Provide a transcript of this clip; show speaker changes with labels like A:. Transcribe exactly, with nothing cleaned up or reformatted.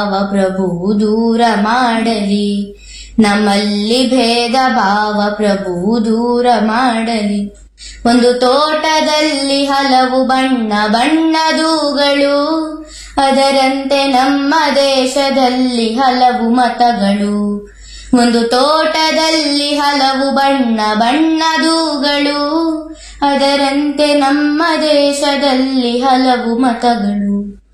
A: ಭಾವ ಪ್ರಭು ದೂರ ಮಾಡಲಿ, ನಮ್ಮಲ್ಲಿ ಭೇದ ಭಾವ ಪ್ರಭು ದೂರ ಮಾಡಲಿ. ಒಂದು ತೋಟದಲ್ಲಿ ಹಲವು ಬಣ್ಣ ಬಣ್ಣದೂಗಳು, ಅದರಂತೆ ನಮ್ಮ ದೇಶದಲ್ಲಿ ಹಲವು ಮತಗಳು. ಒಂದು ತೋಟದಲ್ಲಿ ಹಲವು ಬಣ್ಣ ಬಣ್ಣದೂಗಳು, ಅದರಂತೆ ನಮ್ಮ ದೇಶದಲ್ಲಿ ಹಲವು ಮತಗಳು.